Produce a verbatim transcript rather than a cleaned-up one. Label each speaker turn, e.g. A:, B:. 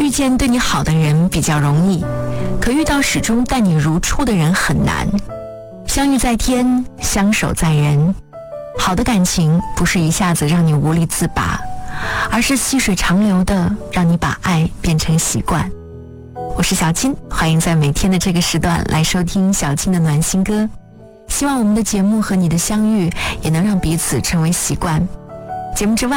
A: 遇见对你好的人比较容易，可遇到始终待你如初的人很难。相遇在天，相守在人。好的感情不是一下子让你无力自拔，而是细水长流的让你把爱变成习惯。我是小青，欢迎在每天的这个时段来收听小青的暖心歌。希望我们的节目和你的相遇也能让彼此成为习惯。节目之外